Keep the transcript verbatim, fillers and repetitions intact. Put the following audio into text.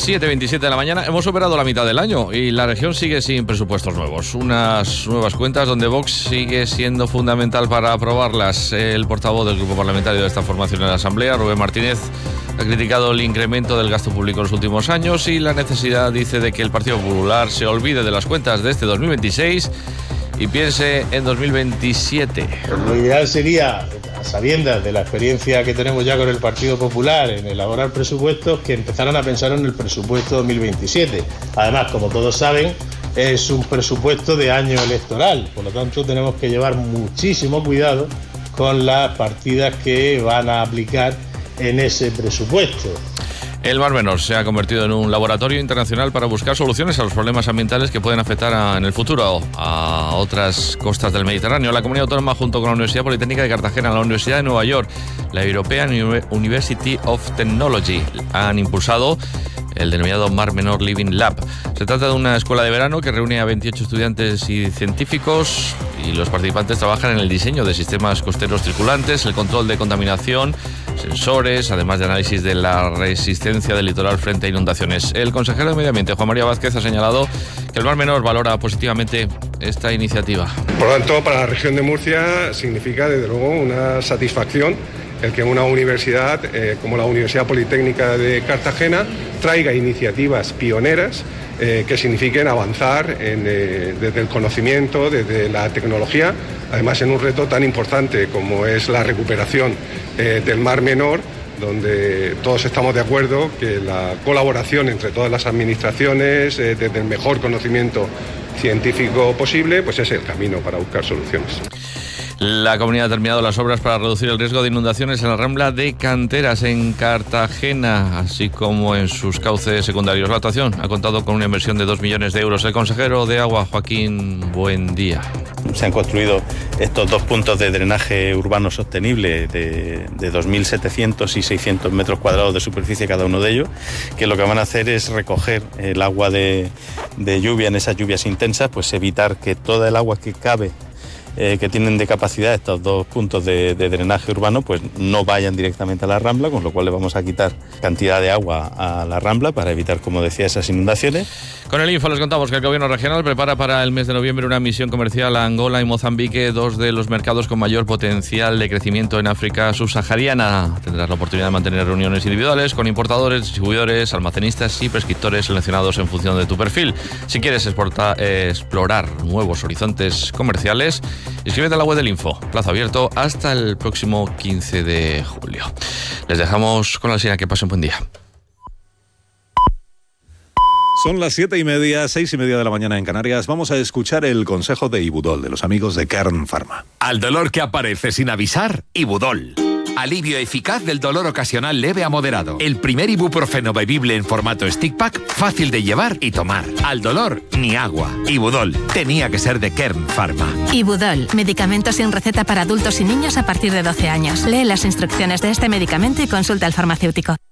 siete veintisiete de la mañana. Hemos superado la mitad del año y la región sigue sin presupuestos nuevos. Unas nuevas cuentas donde Vox sigue siendo fundamental para aprobarlas. El portavoz del grupo parlamentario de esta formación en la Asamblea, Rubén Martínez, ha criticado el incremento del gasto público en los últimos años y la necesidad, dice, de que el Partido Popular se olvide de las cuentas de este dos mil veintiséis y piense en dos mil veintisiete. Lo ideal sería, a sabiendas de la experiencia que tenemos ya con el Partido Popular en elaborar presupuestos, que empezaran a pensar en el presupuesto dos mil veintisiete. Además, como todos saben, es un presupuesto de año electoral, por lo tanto tenemos que llevar muchísimo cuidado con las partidas que van a aplicar en ese presupuesto. El Mar Menor se ha convertido en un laboratorio internacional para buscar soluciones a los problemas ambientales que pueden afectar a, en el futuro a otras costas del Mediterráneo. La comunidad autónoma, junto con la Universidad Politécnica de Cartagena, la Universidad de Nueva York, la European University of Technology, han impulsado el denominado Mar Menor Living Lab. Se trata de una escuela de verano que reúne a veintiocho estudiantes y científicos, y los participantes trabajan en el diseño de sistemas costeros circulantes, el control de contaminación, sensores, además de análisis de la resistencia del litoral frente a inundaciones. El consejero de Medio Ambiente, Juan María Vázquez, ha señalado que el Mar Menor valora positivamente esta iniciativa. Por lo tanto, para la región de Murcia significa, desde luego, una satisfacción el que una universidad eh, como la Universidad Politécnica de Cartagena traiga iniciativas pioneras eh, que signifiquen avanzar en, eh, desde el conocimiento, desde la tecnología, además en un reto tan importante como es la recuperación eh, del Mar Menor, donde todos estamos de acuerdo que la colaboración entre todas las administraciones, eh, desde el mejor conocimiento científico posible, pues es el camino para buscar soluciones. La comunidad ha terminado las obras para reducir el riesgo de inundaciones en la Rambla de Canteras, en Cartagena, así como en sus cauces secundarios. La actuación ha contado con una inversión de dos millones de euros. El consejero de Agua, Joaquín Buendía. Se han construido estos dos puntos de drenaje urbano sostenible de, de dos mil setecientos y seiscientos metros cuadrados de superficie cada uno de ellos, que lo que van a hacer es recoger el agua de, de lluvia en esas lluvias intensas, pues evitar que toda el agua que cabe Eh, que tienen de capacidad estos dos puntos de, de drenaje urbano, pues no vayan directamente a la Rambla, con lo cual le vamos a quitar cantidad de agua a la Rambla para evitar, como decía, esas inundaciones. Con el Info les contamos que el gobierno regional prepara para el mes de noviembre una misión comercial a Angola y Mozambique, dos de los mercados con mayor potencial de crecimiento en África subsahariana. Tendrás la oportunidad de mantener reuniones individuales con importadores, distribuidores, almacenistas y prescriptores seleccionados en función de tu perfil. Si quieres exporta, eh, explorar nuevos horizontes comerciales, inscríbete a la web del Info, plazo abierto hasta el próximo quince de julio. Les dejamos con la señal. Que pasen un buen día. Son las siete y media, seis y media de la mañana en Canarias. Vamos a escuchar el consejo de Ibudol, de los amigos de Kern Pharma. Al dolor que aparece sin avisar, Ibudol. Alivio eficaz del dolor ocasional leve a moderado. El primer ibuprofeno bebible en formato stick pack, fácil de llevar y tomar. Al dolor, ni agua. Ibudol. Tenía que ser de Kern Pharma. Ibudol. Medicamento sin receta para adultos y niños a partir de doce años. Lee las instrucciones de este medicamento y consulta al farmacéutico.